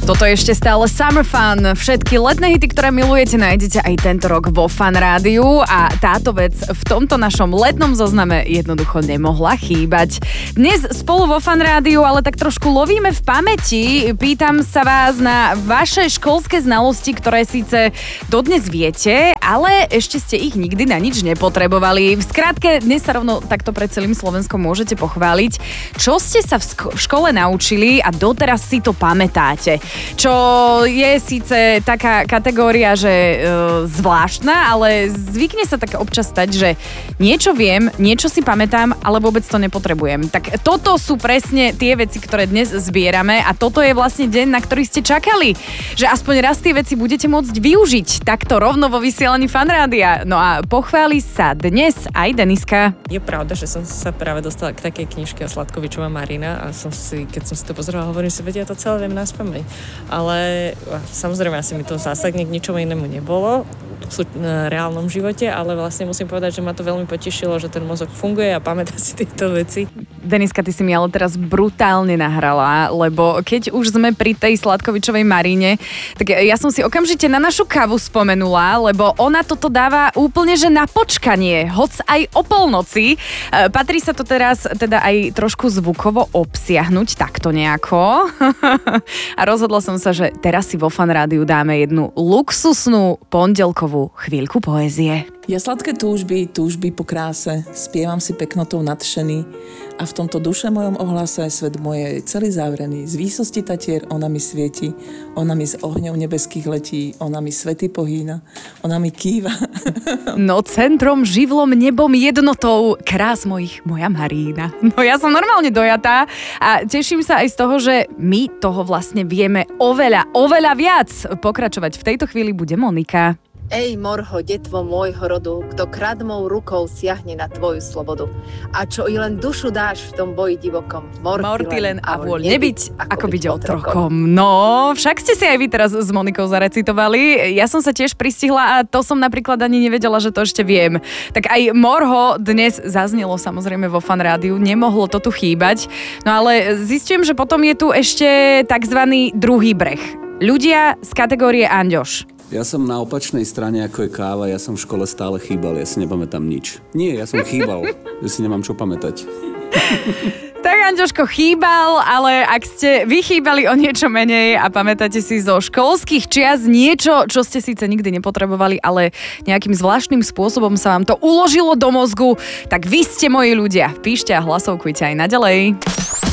Toto je ešte stále Summer Fun. Všetky letné hity, ktoré milujete, nájdete aj tento rok vo Fan Rádiu a táto vec v tomto našom letnom zozname jednoducho nemohla chýbať. Dnes spolu vo Fan Rádiu ale tak trošku lovíme v pamäti. Pýtam sa vás na vaše školské znalosti, ktoré síce dodnes viete, ale ešte ste ich nikdy na nič nepotrebovali. V skratke, dnes sa rovno takto pred celým Slovenskom môžete pochváliť, čo ste sa v škole naučili a doteraz si to pamätáte. Čo je síce taká kategória, že zvláštna, ale zvykne sa tak občas stať, že niečo viem, niečo si pamätám, ale vôbec to nepotrebujem. Tak toto sú presne tie veci, ktoré dnes zbierame a toto je vlastne deň, na ktorý ste čakali, že aspoň raz tie veci budete môcť využiť takto rovno vo vysielaní Fan Rádia. No a pochváli sa dnes aj Deniska. Je pravda, že som sa práve dostala k takej knižke o Sladkovičová Marina a keď som si to pozerala, hovorím si, vedia, ja to celé viem naspamäť. Ale samozrejme asi mi to zásadne k ničomu inému nebolo v reálnom živote, ale vlastne musím povedať, že ma to veľmi potešilo, že ten mozog funguje a pamätá si tieto veci. Deniska, ty si mi ale teraz brutálne nahrala, lebo keď už sme pri tej Sladkovičovej Marine, tak ja som si okamžite na našu kávu spomenula, lebo ona toto dáva úplne, že na počkanie, hoc aj o polnoci. Patrí sa to teraz teda aj trošku zvukovo obsiahnuť, takto nejako. A rozhodla som sa, že teraz si vo Fan Rádiu dáme jednu luxusnú pondelkovú chvíľku poézie. Ja sladké túžby po kráse, spievam si peknotou nadšený a v tomto duše mojom ohlase svet môj je celý zavrený. Z výsosti Tatier ona mi svieti, ona mi z ohňov nebeských letí, ona mi svety pohýna, ona mi kýva. No centrom, živlom, nebom, jednotou, krás mojich, moja Marína. No ja som normálne dojatá a teším sa aj z toho, že my toho vlastne vieme oveľa viac. Pokračovať v tejto chvíli bude Monika. Ej, morho, detvo môjho rodu, kto kradmou rukou siahne na tvoju slobodu. A čo i len dušu dáš v tom boji divokom. Mortilen a vôľ nebyť, ako byť otrokom. No, však ste si aj vy teraz s Monikou zarecitovali. Ja som sa tiež pristihla a to som napríklad ani nevedela, že to ešte viem. Tak aj morho dnes zaznelo samozrejme vo Fan Rádiu, nemohlo to tu chýbať. No ale zistujem, že potom je tu ešte takzvaný druhý breh. Ľudia z kategórie Anďoš. Ja som na opačnej strane, ako je káva, ja som v škole stále chýbal, ja si nepamätám nič. Nie, ja som chýbal, že si nemám čo pamätať. Tak Anďoško chýbal, ale ak ste vy chýbali o niečo menej a pamätáte si zo školských čias niečo, čo ste síce nikdy nepotrebovali, ale nejakým zvláštnym spôsobom sa vám to uložilo do mozgu, tak vy ste moji ľudia. Píšte a hlasovkujte aj naďalej.